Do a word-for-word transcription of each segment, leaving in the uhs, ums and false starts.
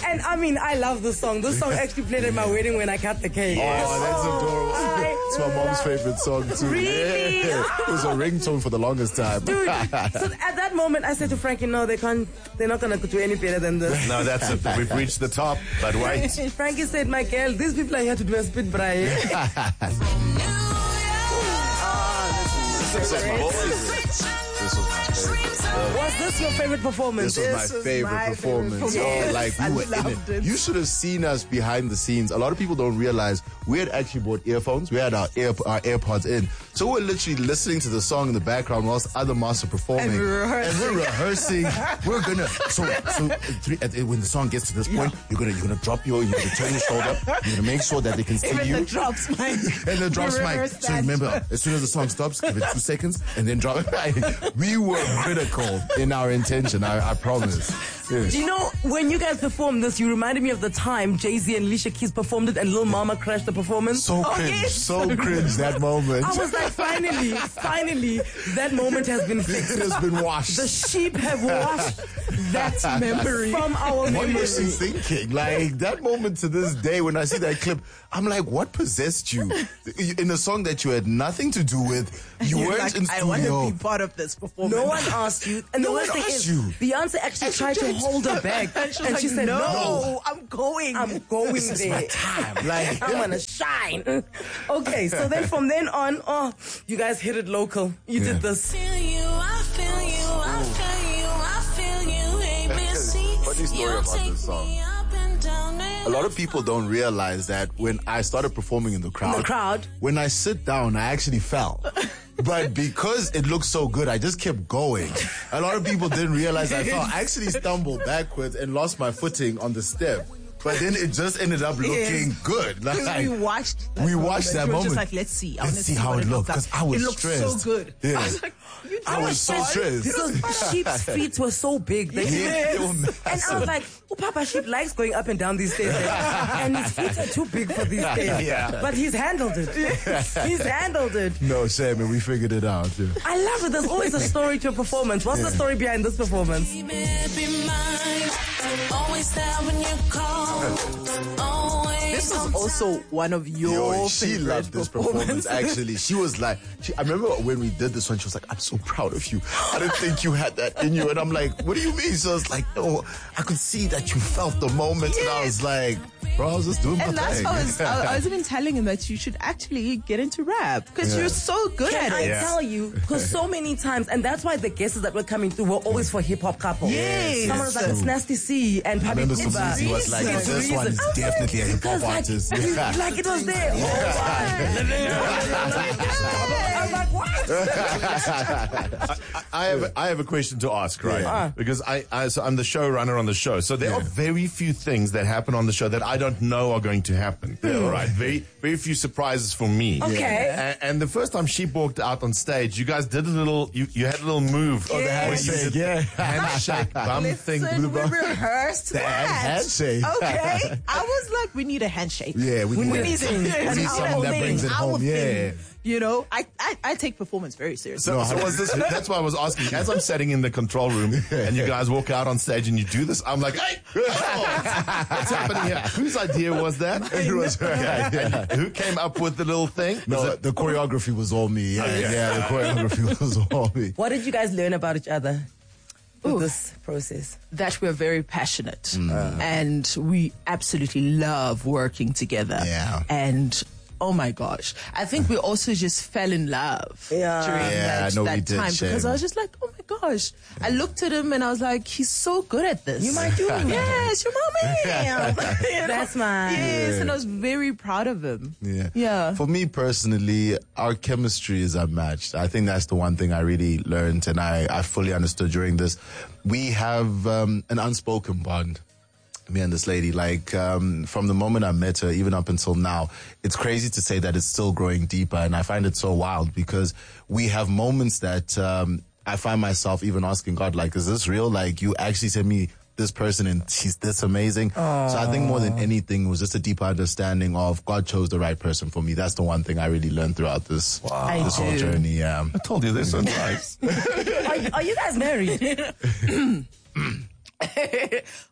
And I mean, I love this song. This song actually played at my wedding when I cut the cake. Oh, that's adorable. I It's my mom's favorite song too. Really? Yeah. It was a ringtone for the longest time. Dude, so at that moment I said to Frankie, no, they can't, they're not going to do any better than this. No, that's it. We've reached the top, but wait. Frankie said, my girl, these people are here to do a spit braai. This was my favorite. Was this your favorite performance? This was my This was favorite my performance. favorite Oh, like we I were in loved it. it. You should have seen us behind the scenes. A lot of people don't realize we had actually bought earphones. We had our ear, our AirPods in, so we're literally listening to the song in the background whilst other masks are performing. And we're rehearsing. And we're rehearsing. We're gonna. So, so three, at, when the song gets to this point, you're gonna you're gonna drop your, you're gonna turn your shoulder. You're gonna make sure that they can see Even you. the drops mic. And the drops We mic. rehearsed So that. remember, as soon as the song stops, give it two seconds and then drop it. We were critical in our intention, I, I promise. Yes. Do you know, when you guys performed this, you reminded me of the time Jay-Z and Alicia Keys performed it and Lil Mama crashed the performance. So Oh, cringe, yes. so cringe that moment. I was like, finally, finally, that moment has been fixed. It has been washed. The sheep have washed that memory from our What memory. was she thinking? Like, that moment to this day, when I see that clip, I'm like, what possessed you? In a song that you had nothing to do with, you You're weren't like, in I want to studio. be part of this performance. No one asked you. And the No worst one thing asked is, you. Beyonce actually And she tried to did. hold her back. And she, was and like, she said, no, no, I'm going. I'm going This is there. my time. Like, I'm gonna shine. Okay, so then from then on, oh, you guys hit it local. You Yeah. did this. Feel you, I feel you, I feel you, I feel you, hey Missy. Funny story You about take this song. me up and down and a lot of people don't realize that when I started performing in the crowd, In the crowd? when I sit down, I actually fell. But because it looked so good, I just kept going. A lot of people didn't realize I fell. I actually stumbled backwards and lost my footing on the step. But then it just ended up looking good. Like, Because we watched that we moment. watched that we were moment. just like, let's see. I Let's wanna see how what it looked, looks 'cause like. I was It looked stressed. so good. Yeah. I was like, you I was so stressed. Because Sheep's feet were so big. They Yeah, they were And I massive. was like, oh, Papa Sheep likes going up and down these stairs. And his feet are too big for these stairs. Yeah. But he's handled it. He's handled it. No, Sam, and we figured it out. Yeah. I love it. There's always a story to a performance. What's the story behind this performance? Baby, be mine. Always there when you call. Always. This was also one of your Yo, she favorite loved this performance, actually. She was like, she, I remember when we did this one, she was like, I'm so proud of you. I didn't think you had that in you. And I'm like, what do you mean? So I was like, no, I could see that you felt the moment. And I was like, bro, I was just doing my And that's thing. why I was, I, I was even telling him that you should actually get into rap because Yeah. you're so good Can at I it. tell you? Because so many times, and that's why the guesses that were coming through were always for hip hop couples. Yes. Someone was like, True. it's Nasty C and I Papi remember Kuba. Suzuki was like, It's this one is Reason. definitely a hip hop Because, like, artist. we- Yeah. like it was there. I was like, what? I have I have a question to ask, right? Yeah. Because I, I so I'm the showrunner on the show, so there Yeah. are very few things that happen on the show that I don't know are going to happen. Right? Very very few surprises for me. Okay. And, and the first time she walked out on stage, you guys did a little. You, you had a little move. Oh, the where you handshake, did yeah. handshake, bum thing. Listen, we rehearsed The that. handshake. Okay. I was like, we need a handshake. Yeah, we, We need, need we things. need That's our something that thing. brings it Our home. Yeah. thing. You know, I, I, I take performance very seriously. So, so was this, that's why I was asking. As I'm sitting in the control room and you guys walk out on stage and you do this, I'm like, hey, oh, what's happening here? Whose idea was that? It was Okay. And who came up with the little thing? No, Was it- the choreography was all me. Yeah, Okay. yeah, the choreography was all me. What did you guys learn about each other with this process? that we're very passionate Mm. and we absolutely love working together. Yeah. And oh my gosh, I think we also just fell in love Yeah. during Yeah, that, no, we that did, time because Shane. I was just like, oh my gosh. I looked at him and I was like, he's so good at this. You might do. Yes, your mommy. You know? That's mine. Yes, and I was very proud of him. Yeah. Yeah. For me personally, our chemistry is unmatched. I think that's the one thing I really learned and I, I fully understood during this. We have um, an unspoken bond. Me and this lady, like um, from the moment I met her, even up until now, it's crazy to say that it's still growing deeper. And I find it so wild because we have moments that um, I find myself even asking God, like, is this real? Like, you actually sent me this person and she's this amazing. Aww. So I think more than anything, it was just a deeper understanding of God chose the right person for me. That's the one thing I really learned throughout this, I this whole do. journey. Yeah. I told you they're so nice. Are, are you guys married?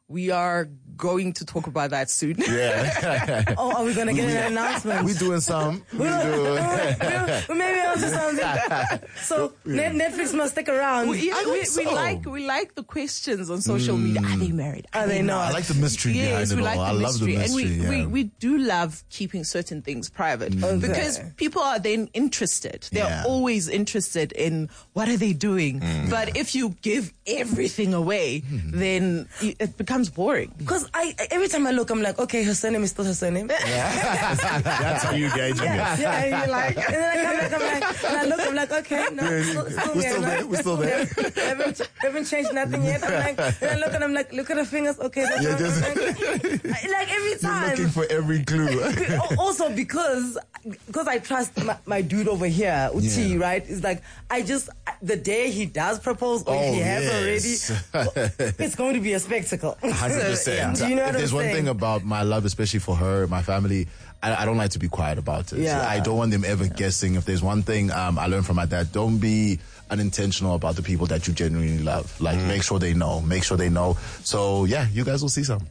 we are going to talk about that soon. Yeah. Oh, are we gonna get an announcement? we doing some. We We doing. maybe onto something. So Net- Netflix must stick around. We, I we, hope we so. like we like the questions on social media. Are they married? Are they not? I like the mystery Yes, behind it we all. like the I love the mystery, mystery. and we, yeah. we we do love keeping certain things private because people are then interested. They're Yeah. always interested in what are they doing. But if you give everything away, then it it becomes boring. Because I every time I look, I'm like, okay, her surname is still her surname. Yeah, That's how you gauging it. yeah, and you're like, and then I come back, I'm like, and I look, I'm like, okay, no, still, still We're me, still I'm there, like, we're still there. haven't, haven't changed nothing yet. I'm like, and I look and I'm like, look at her fingers, okay, that's Yeah, not- just- like, like every You're time. looking for every clue. Al- also because because I trust my, my dude over here, Uti, Yeah. right? It's like I just the day he does propose or Oh, he has yes. already, it's going to be a spectacle. one hundred percent. Do you know what If there's I'm one saying? thing about my love, especially for her, my family, I, I don't like to be quiet about it. Yeah. I don't want them ever guessing. If there's one thing um, I learned from my dad, don't be unintentional about the people that you genuinely love. Like, make sure they know. Make sure they know. So, yeah, you guys will see some.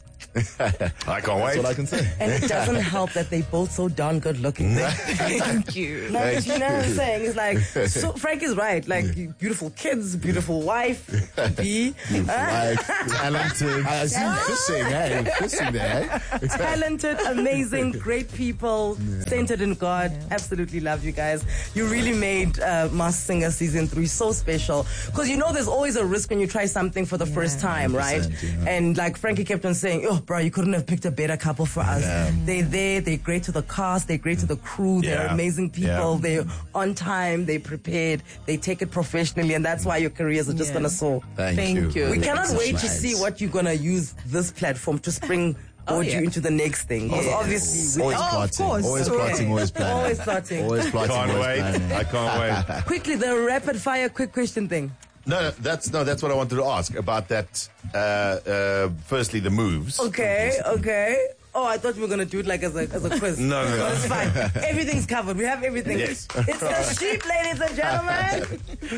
I can't wait. That's what I can say. And it doesn't help that they both so darn good looking. Thank you. No, but you know what I'm saying? It's like, so Frank is right. Like, beautiful kids, beautiful wife, B, Like, talented. I see you fishing, hey, fishing there, hey? talented, amazing, great people, centered in God. Absolutely love you guys. You really made uh, Masked Singer season three so special. Because you know there's always a risk when you try something for the first time, right? one hundred percent, yeah. And like Frankie kept on saying, oh, bro, you couldn't have picked a better couple for us. Yeah. They're there, they're great to the cast, they're great to the crew, they're Yeah. amazing people, Yeah. they're on time, they're prepared, they take it professionally, and that's why your careers are just Yeah. gonna soar. Thank, Thank you. you. We Thank cannot so wait much. to see what you're gonna use this platform to spring Oh, board yeah. you into the next thing. Because Yes. obviously, we- Always Oh, of plotting. course. Always Okay. plotting, always planning. Always plotting. Always plotting, Can't always wait. planning. I can't wait. quickly the rapid fire quick question thing. No, no, that's no, that's what I wanted to ask about that. Uh, uh, firstly, the moves. Okay, okay. Oh, I thought we were gonna do it like as a as a quiz. No, no, no. It's fine. Everything's covered. We have everything. Yes. It's the sheep, ladies and gentlemen.